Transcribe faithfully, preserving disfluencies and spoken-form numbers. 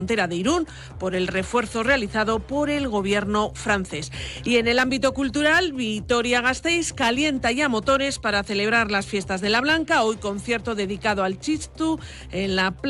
frontera de Irún por el refuerzo realizado por el gobierno francés. Y en el ámbito cultural, Vitoria-Gasteiz calienta ya motores para celebrar las fiestas de la Blanca. Hoy concierto dedicado al Txistu en la